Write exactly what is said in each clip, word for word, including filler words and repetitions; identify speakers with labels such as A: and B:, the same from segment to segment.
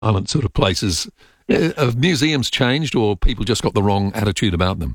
A: Island sort of places.
B: Yes.
A: Uh, Have museums changed, or people just got the wrong attitude about them?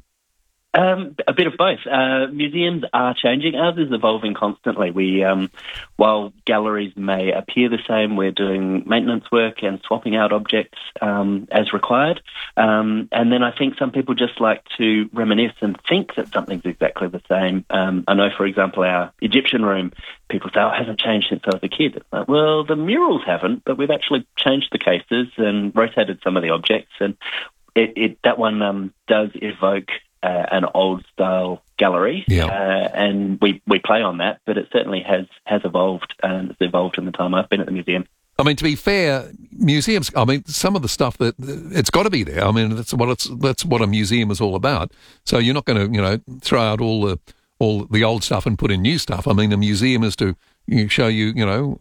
B: Um, a bit of both. Uh, museums are changing. Ours is evolving constantly. We, um, while galleries may appear the same, we're doing maintenance work and swapping out objects um, as required. Um, and then I think some people just like to reminisce and think that something's exactly the same. Um, I know, for example, our Egyptian room, people say, oh, it hasn't changed since I was a kid. It's like, well, the murals haven't, but we've actually changed the cases and rotated some of the objects. And it, it that one um, does evoke Uh, an old-style gallery,
A: Yeah.
B: uh, and we, we play on that, but it certainly has, has evolved, and it's evolved in the time I've been at the museum.
A: I mean, to be fair, museums, I mean, some of the stuff that, it's got to be there. I mean, that's what it's, that's what a museum is all about. So you're not going to, you know, throw out all the, all the old stuff and put in new stuff. I mean, a museum is to you know, show you, you know,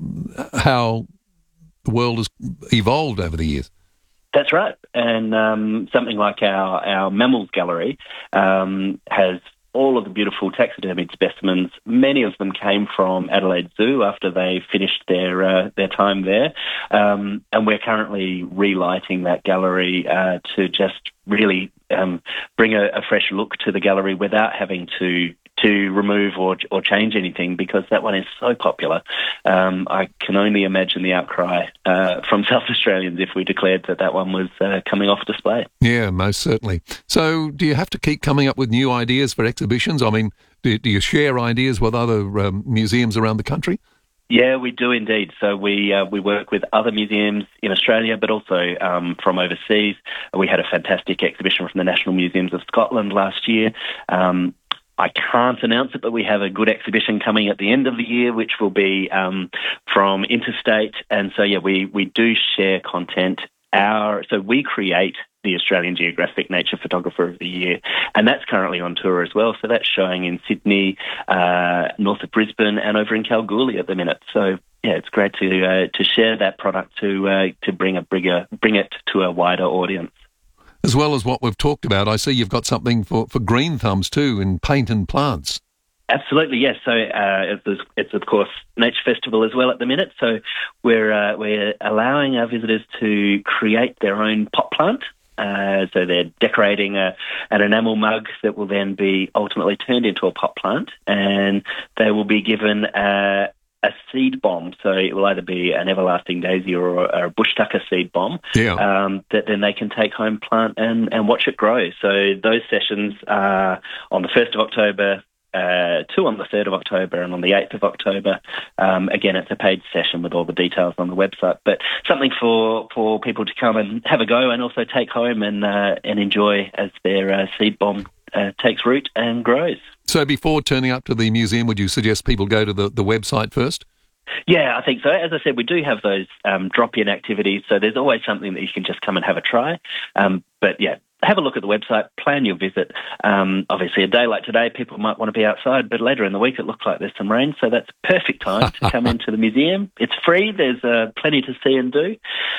A: how the world has evolved over the years.
B: That's right. And um, something like our, our mammals gallery um, has all of the beautiful taxidermied specimens. Many of them came from Adelaide Zoo after they finished their uh, their time there. Um, and we're currently relighting that gallery uh, to just really um, bring a, a fresh look to the gallery without having to to remove or or change anything, because that one is so popular. Um, I can only imagine the outcry uh, from South Australians if we declared that that one was uh, coming off display.
A: Yeah, most certainly. So do you have to keep coming up with new ideas for exhibitions? I mean, do, do you share ideas with other um, museums around the country?
B: Yeah, we do indeed. So we uh, we work with other museums in Australia, but also um, from overseas. We had a fantastic exhibition from the National Museums of Scotland last year. Um, I can't announce it, but we have a good exhibition coming at the end of the year, which will be um, from interstate. And so, yeah, we, we do share content. Our So we create the Australian Geographic Nature Photographer of the Year, and that's currently on tour as well. So that's showing in Sydney, uh, north of Brisbane, and over in Kalgoorlie at the minute. So, yeah, it's great to uh, to share that product to uh, to bring a bigger, bring it to a wider audience.
A: As well as what we've talked about, I see you've got something for, for Green Thumbs too, in paint and plants.
B: Absolutely, yes. So uh, it's, it's, of course, Nature Festival as well at the minute. So we're uh, we're allowing our visitors to create their own pot plant. Uh, so they're decorating a, an enamel mug that will then be ultimately turned into a pot plant, and they will be given a, a seed bomb. So it will either be an everlasting daisy or a, a bush tucker seed bomb
A: Yeah.
B: um, that then they can take home, plant, and, and watch it grow. So those sessions are on the first of October, Uh, two on the third of October, and on the eighth of October. Um, again, it's a paid session with all the details on the website, but something for, for people to come and have a go and also take home and uh, and enjoy as their uh, seed bomb uh, takes root and grows.
A: So before turning up to the museum, would you suggest people go to the, the website first?
B: Yeah, I think so. As I said, we do have those um, drop-in activities, so there's always something that you can just come and have a try. Um, but yeah, have a look at the website, plan your visit. Um, obviously, a day like today, people might want to be outside, but later in the week it looks like there's some rain, so that's perfect time to come into the museum. It's free. There's uh, plenty to see and do.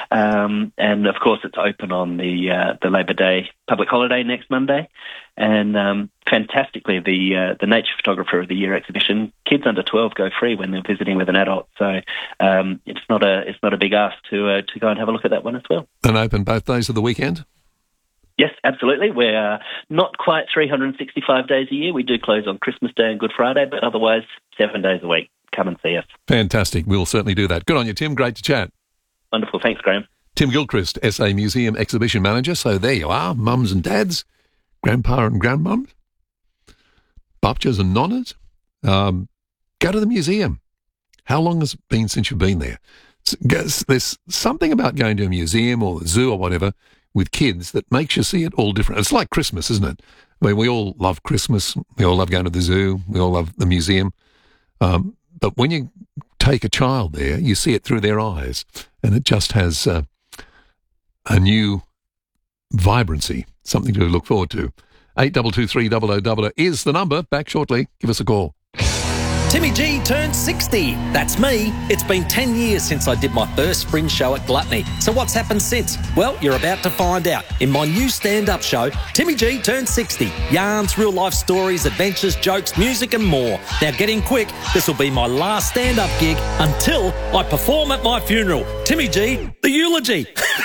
B: Um, and, of course, it's open on the uh, the Labor Day public holiday next Monday. And um, fantastically, the uh, the Nature Photographer of the Year exhibition, kids under twelve go free when they're visiting with an adult. So um, it's not a it's not a big ask to uh, to go and have a look at that one as well.
A: And open both days of the weekend?
B: Yes, absolutely. We're uh, not quite three hundred sixty-five days a year. We do close on Christmas Day and Good Friday, but otherwise seven days a week. Come and see us.
A: Fantastic. We'll certainly do that. Good on you, Tim. Great to chat.
B: Wonderful. Thanks, Graham.
A: Tim Gilchrist, S A Museum Exhibition Manager. So there you are, mums and dads, grandpa and grandmums, bupchas and nonnas. Um, go to the museum. How long has it been since you've been there? There's something about going to a museum or the zoo or whatever with kids that makes you see it all different. It's like Christmas, isn't it? I mean, we all love Christmas. We all love going to the zoo. We all love the museum. Um, but when you take a child there, you see it through their eyes, and it just has uh, a new vibrancy, something to look forward to. eight two two three double oh double oh is the number. Back shortly. Give us a call.
C: Timmy G turned sixty. That's me. It's been ten years since I did my first spring show at Gluttony. So what's happened since? Well, you're about to find out in my new stand-up show, Timmy G turned sixty. Yarns, real-life stories, adventures, jokes, music and more. Now get in quick. This will be my last stand-up gig until I perform at my funeral. Timmy G, the eulogy.